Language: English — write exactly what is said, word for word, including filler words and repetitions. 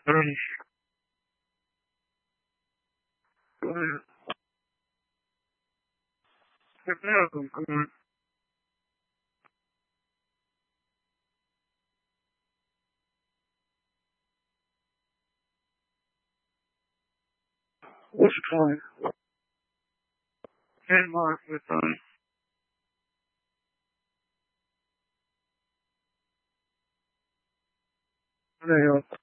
thirty. Go ahead. Pick me up. I'm coming. What's the time? Ten mark with time. What the hell?